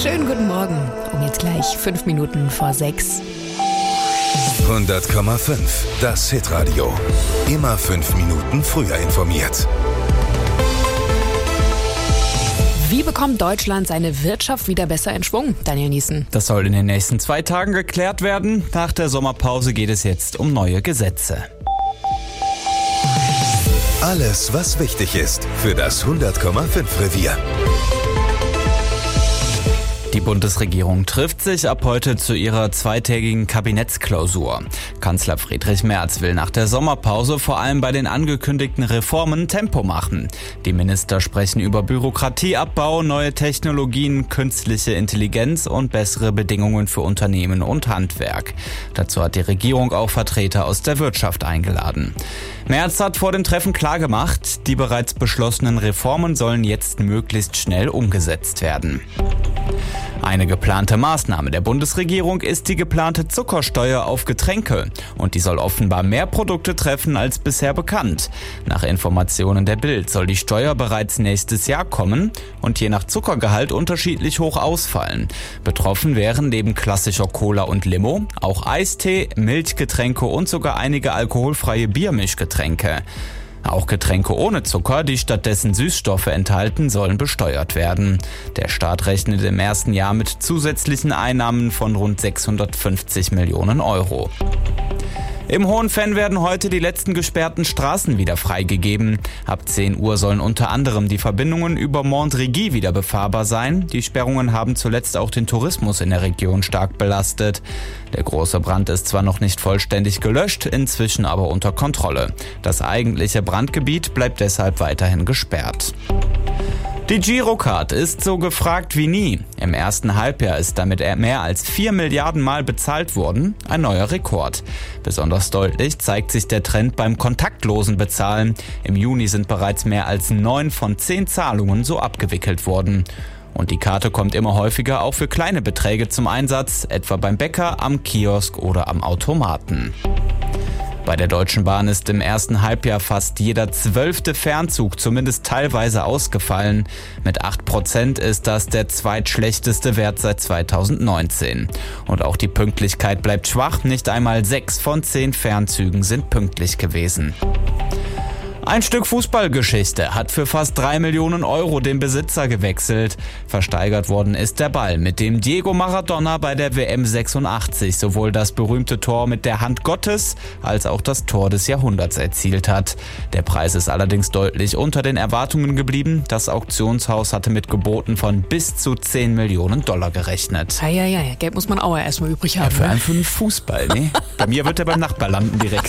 Schönen guten Morgen. Um jetzt gleich 5 Minuten vor 6. 100,5. Das Hitradio. Immer 5 Minuten früher informiert. Wie bekommt Deutschland seine Wirtschaft wieder besser in Schwung? Daniel Niesen. Das soll in den nächsten 2 Tagen geklärt werden. Nach der Sommerpause geht es jetzt um neue Gesetze. Alles, was wichtig ist für das 100,5 Revier. Die Bundesregierung trifft sich ab heute zu ihrer 2-tägigen Kabinettsklausur. Kanzler Friedrich Merz will nach der Sommerpause vor allem bei den angekündigten Reformen Tempo machen. Die Minister sprechen über Bürokratieabbau, neue Technologien, künstliche Intelligenz und bessere Bedingungen für Unternehmen und Handwerk. Dazu hat die Regierung auch Vertreter aus der Wirtschaft eingeladen. Merz hat vor dem Treffen klargemacht, die bereits beschlossenen Reformen sollen jetzt möglichst schnell umgesetzt werden. Eine geplante Maßnahme der Bundesregierung ist die geplante Zuckersteuer auf Getränke. Und die soll offenbar mehr Produkte treffen als bisher bekannt. Nach Informationen der Bild soll die Steuer bereits nächstes Jahr kommen und je nach Zuckergehalt unterschiedlich hoch ausfallen. Betroffen wären neben klassischer Cola und Limo auch Eistee, Milchgetränke und sogar einige alkoholfreie Biermischgetränke. Auch Getränke ohne Zucker, die stattdessen Süßstoffe enthalten, sollen besteuert werden. Der Staat rechnet im ersten Jahr mit zusätzlichen Einnahmen von rund 650 Millionen Euro. Im Hohenfenn werden heute die letzten gesperrten Straßen wieder freigegeben. Ab 10 Uhr sollen unter anderem die Verbindungen über Montrigis wieder befahrbar sein. Die Sperrungen haben zuletzt auch den Tourismus in der Region stark belastet. Der große Brand ist zwar noch nicht vollständig gelöscht, inzwischen aber unter Kontrolle. Das eigentliche Brandgebiet bleibt deshalb weiterhin gesperrt. Die Girocard ist so gefragt wie nie. Im ersten Halbjahr ist damit mehr als 4 Milliarden Mal bezahlt worden, ein neuer Rekord. Besonders deutlich zeigt sich der Trend beim kontaktlosen Bezahlen. Im Juni sind bereits mehr als 9 von 10 Zahlungen so abgewickelt worden. Und die Karte kommt immer häufiger auch für kleine Beträge zum Einsatz, etwa beim Bäcker, am Kiosk oder am Automaten. Bei der Deutschen Bahn ist im ersten Halbjahr fast jeder 12. Fernzug zumindest teilweise ausgefallen. Mit 8% ist das der zweitschlechteste Wert seit 2019. Und auch die Pünktlichkeit bleibt schwach. Nicht einmal 6 von 10 Fernzügen sind pünktlich gewesen. Ein Stück Fußballgeschichte hat für fast 3 Millionen Euro den Besitzer gewechselt. Versteigert worden ist der Ball, mit dem Diego Maradona bei der WM 86 sowohl das berühmte Tor mit der Hand Gottes als auch das Tor des Jahrhunderts erzielt hat. Der Preis ist allerdings deutlich unter den Erwartungen geblieben. Das Auktionshaus hatte mit Geboten von bis zu 10 Millionen Dollar gerechnet. Ja, Geld muss man auch erstmal übrig haben. Ja, für einen Fußball, ne? Bei mir wird er beim Nachbar landen direkt.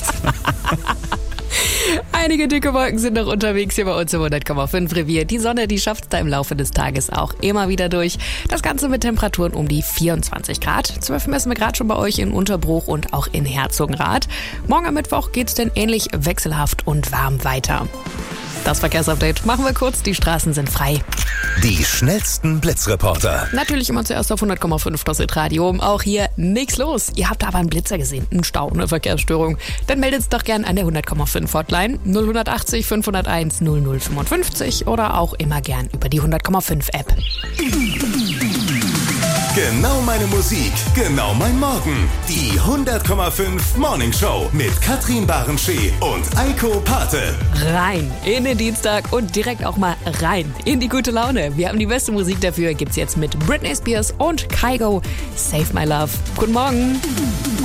Einige dicke Wolken sind noch unterwegs hier bei uns im 100,5 Revier. Die Sonne, die schafft es da im Laufe des Tages auch immer wieder durch. Das Ganze mit Temperaturen um die 24 Grad. 12 messen wir gerade schon bei euch in Unterbruch und auch in Herzogenrath. Morgen am Mittwoch geht's denn ähnlich wechselhaft und warm weiter. Das Verkehrsupdate machen wir kurz. Die Straßen sind frei. Die schnellsten Blitzreporter. Natürlich immer zuerst auf 100,5 das Radio. Auch hier nichts los. Ihr habt aber einen Blitzer gesehen, einen Stau, eine Verkehrsstörung. Dann meldet doch gern an der 100,5 Hotline 080 501 0055 oder auch immer gern über die 100,5 App. Genau meine Musik, genau mein Morgen. Die 100,5 Morning Show mit Katrin Barenschee und Eiko Pate. Rein in den Dienstag und direkt auch mal rein in die gute Laune. Wir haben die beste Musik dafür, gibt's jetzt mit Britney Spears und Kygo. Save My Love. Guten Morgen.